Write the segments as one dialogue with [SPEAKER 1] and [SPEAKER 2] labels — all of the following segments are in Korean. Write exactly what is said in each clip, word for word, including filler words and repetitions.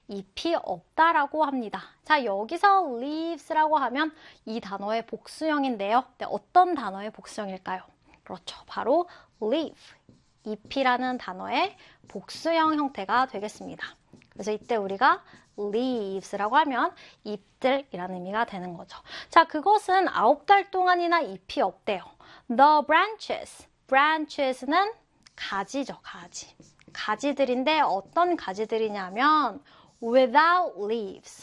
[SPEAKER 1] 잎이 없다라고 합니다. 자, 여기서 leaves라고 하면 이 단어의 복수형인데요. 네, 어떤 단어의 복수형일까요? 그렇죠. 바로 leaf, 잎이라는 단어의 복수형 형태가 되겠습니다. 그래서 이때 우리가 leaves라고 하면 잎들이라는 의미가 되는 거죠. 자, 그것은 아홉 달 동안이나 잎이 없대요. The branches, branches는 가지죠, 가지. 가지들인데 어떤 가지들이냐면 without leaves,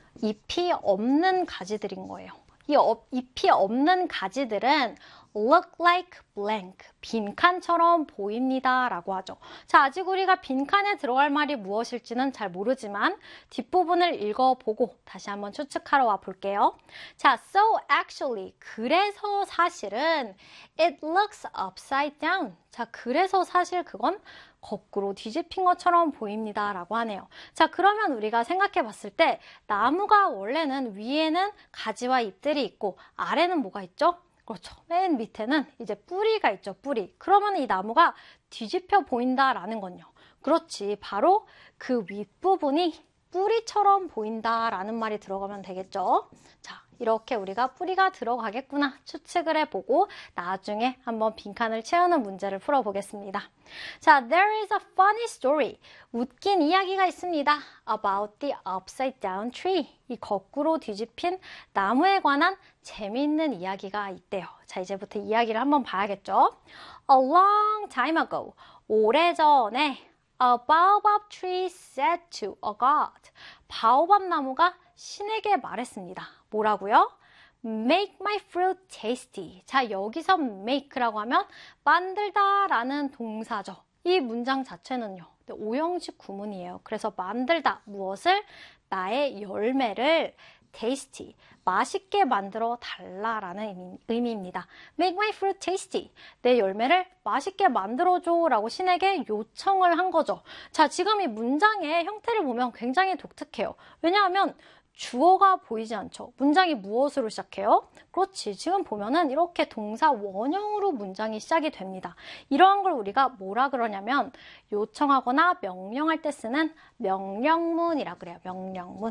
[SPEAKER 1] 잎이 없는 가지들인 거예요. 이 잎이 없는 가지들은 look like blank, 빈칸처럼 보입니다 라고 하죠. 자, 아직 우리가 빈칸에 들어갈 말이 무엇일지는 잘 모르지만 뒷부분을 읽어보고 다시 한번 추측하러 와 볼게요. 자, so actually, 그래서 사실은 it looks upside down. 자, 그래서 사실 그건 거꾸로 뒤집힌 것처럼 보입니다 라고 하네요. 자, 그러면 우리가 생각해 봤을 때 나무가 원래는 위에는 가지와 잎들이 있고 아래는 뭐가 있죠? 그렇죠. 맨 밑에는 이제 뿌리가 있죠, 뿌리. 그러면 이 나무가 뒤집혀 보인다라는 건요. 그렇지. 바로 그 윗부분이 뿌리처럼 보인다라는 말이 들어가면 되겠죠. 자, 이렇게 우리가 뿌리가 들어가겠구나 추측을 해보고 나중에 한번 빈칸을 채우는 문제를 풀어보겠습니다. 자, there is a funny story. 웃긴 이야기가 있습니다. About the upside down tree. 이 거꾸로 뒤집힌 나무에 관한 재미있는 이야기가 있대요. 자, 이제부터 이야기를 한번 봐야겠죠. A long time ago. 오래전에 A baobab tree said to a god. 바오밥 나무가 신에게 말했습니다. 뭐라고요? Make my fruit tasty. 자, 여기서 make라고 하면 만들다 라는 동사죠. 이 문장 자체는요, 오형식 구문이에요. 그래서 만들다, 무엇을? 나의 열매를 tasty, 맛있게 만들어 달라라는 의미, 의미입니다. Make my fruit tasty. 내 열매를 맛있게 만들어줘 라고 신에게 요청을 한 거죠. 자, 지금 이 문장의 형태를 보면 굉장히 독특해요. 왜냐하면 주어가 보이지 않죠. 문장이 무엇으로 시작해요? 그렇지. 지금 보면은 이렇게 동사 원형으로 문장이 시작이 됩니다. 이러한 걸 우리가 뭐라 그러냐면 요청하거나 명령할 때 쓰는 명령문이라 그래요. 명령문.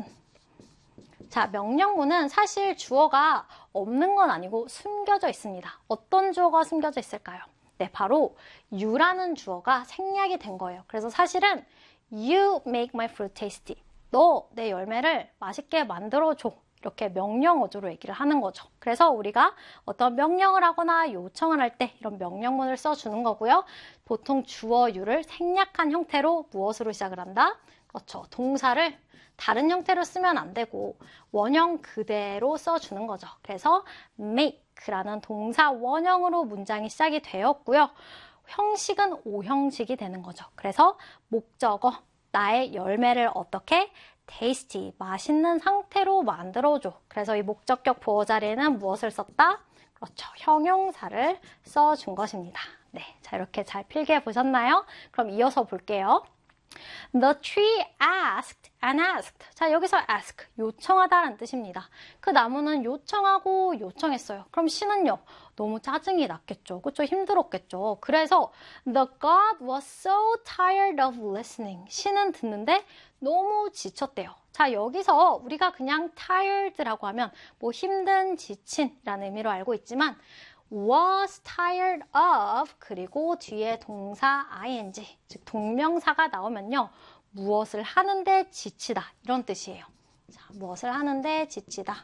[SPEAKER 1] 자, 명령문은 사실 주어가 없는 건 아니고 숨겨져 있습니다. 어떤 주어가 숨겨져 있을까요? 네, 바로 you라는 주어가 생략이 된 거예요. 그래서 사실은 you make my fruit tasty. 너 내 열매를 맛있게 만들어줘. 이렇게 명령 어조로 얘기를 하는 거죠. 그래서 우리가 어떤 명령을 하거나 요청을 할 때 이런 명령문을 써주는 거고요. 보통 주어 you를 생략한 형태로 무엇으로 시작을 한다? 그렇죠. 동사를 다른 형태로 쓰면 안 되고 원형 그대로 써주는 거죠. 그래서 make라는 동사 원형으로 문장이 시작이 되었고요. 형식은 오형식이 되는 거죠. 그래서 목적어, 나의 열매를 어떻게? tasty, 맛있는 상태로 만들어줘. 그래서 이 목적격 보호 자리에는 무엇을 썼다? 그렇죠. 형용사를 써준 것입니다. 네, 자, 이렇게 잘 필기해 보셨나요? 그럼 이어서 볼게요. The tree asked and asked. 자, 여기서 ask, 요청하다라는 뜻입니다. 그 나무는 요청하고 요청했어요. 그럼 신은요? 너무 짜증이 났겠죠. 그쵸? 힘들었겠죠. 그래서 the god was so tired of listening. 신은 듣는데 너무 지쳤대요. 자, 여기서 우리가 그냥 tired라고 하면 뭐 힘든, 지친이라는 의미로 알고 있지만 was tired of 그리고 뒤에 동사 ing, 즉 동명사가 나오면요. 무엇을 하는데 지치다 이런 뜻이에요. 자, 무엇을 하는데 지치다.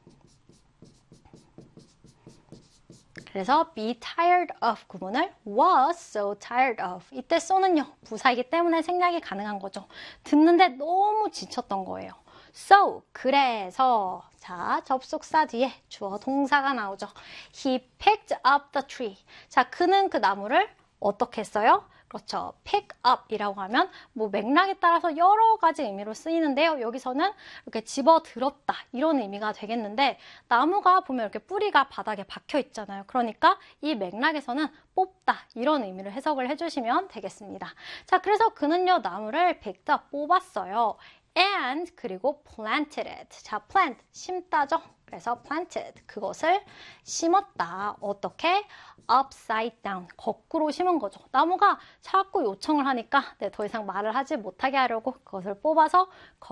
[SPEAKER 1] 그래서 be tired of 구문을 was so tired of. 이때 so는요. 부사이기 때문에 생략이 가능한 거죠. 듣는데 너무 지쳤던 거예요. So, 그래서 자, 접속사 뒤에 주어 동사가 나오죠. He picked up the tree. 자, 그는 그 나무를 어떻게 했어요? 그렇죠. pick up 이라고 하면 뭐 맥락에 따라서 여러 가지 의미로 쓰이는데요. 여기서는 이렇게 집어 들었다 이런 의미가 되겠는데 나무가 보면 이렇게 뿌리가 바닥에 박혀 있잖아요. 그러니까 이 맥락에서는 뽑다 이런 의미로 해석을 해주시면 되겠습니다. 자, 그래서 그는요 나무를 picked up 뽑았어요. and 그리고 planted it. 자, plant 심다죠. 그래서 planted 그것을 심었다. 어떻게? upside down 거꾸로 심은 거죠. 나무가 자꾸 요청을 하니까 네, 더 이상 말을 하지 못하게 하려고 그것을 뽑아서